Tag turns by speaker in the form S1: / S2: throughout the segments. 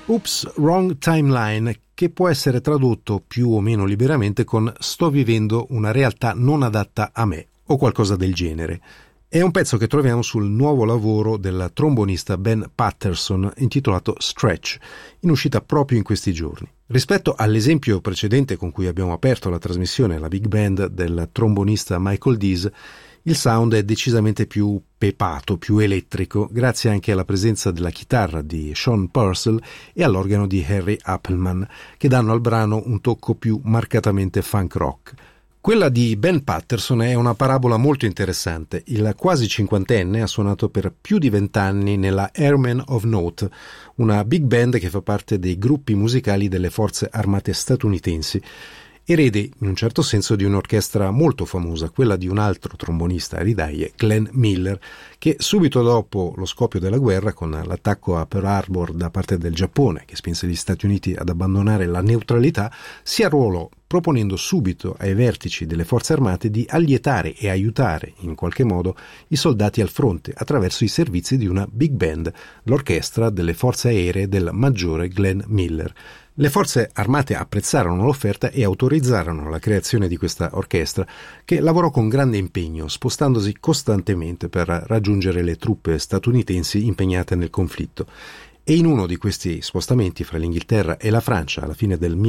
S1: Oops, Wrong Timeline, che può essere tradotto più o meno liberamente con "sto vivendo una realtà non adatta a me" o qualcosa del genere. È un pezzo che troviamo sul nuovo lavoro del trombonista Ben Patterson intitolato Stretch, in uscita proprio in questi giorni. Rispetto all'esempio precedente con cui abbiamo aperto la trasmissione, la big band del trombonista Michael Dees, il sound è decisamente più pepato, più elettrico, grazie anche alla presenza della chitarra di Sean Purcell e all'organo di Harry Appelman, che danno al brano un tocco più marcatamente funk rock. Quella di Ben Patterson è una parabola molto interessante. Il quasi cinquantenne ha suonato per più di 20 anni nella Airmen of Note, una big band che fa parte dei gruppi musicali delle forze armate statunitensi, erede in un certo senso di un'orchestra molto famosa, quella di un altro trombonista eridaie, Glenn Miller, che subito dopo lo scoppio della guerra, con l'attacco a Pearl Harbor da parte del Giappone, che spinse gli Stati Uniti ad abbandonare la neutralità, si arruolò proponendo subito ai vertici delle forze armate di allietare e aiutare in qualche modo i soldati al fronte attraverso i servizi di una big band, l'orchestra delle forze aeree del maggiore Glenn Miller. Le forze armate apprezzarono l'offerta e autorizzarono la creazione di questa orchestra, che lavorò con grande impegno, spostandosi costantemente per raggiungere le truppe statunitensi impegnate nel conflitto. E in uno di questi spostamenti fra l'Inghilterra e la Francia, alla fine del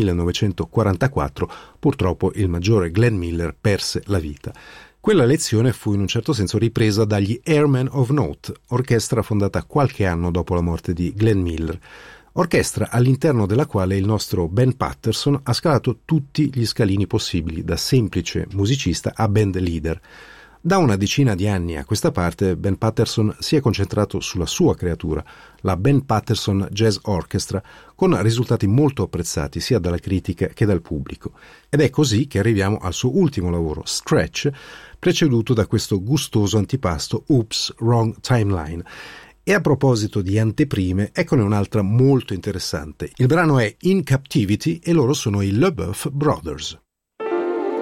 S1: 1944, purtroppo il maggiore Glenn Miller perse la vita. Quella lezione fu in un certo senso ripresa dagli Airmen of Note, orchestra fondata qualche anno dopo la morte di Glenn Miller. Orchestra all'interno della quale il nostro Ben Patterson ha scalato tutti gli scalini possibili, da semplice musicista a band leader. Da una decina di anni a questa parte Ben Patterson si è concentrato sulla sua creatura, la Ben Patterson Jazz Orchestra, con risultati molto apprezzati sia dalla critica che dal pubblico. Ed è così che arriviamo al suo ultimo lavoro, Stretch, preceduto da questo gustoso antipasto Oops, Wrong Timeline. E a proposito di anteprime, eccone un'altra molto interessante. Il brano è In Captivity e loro sono i LeBoeuf Brothers.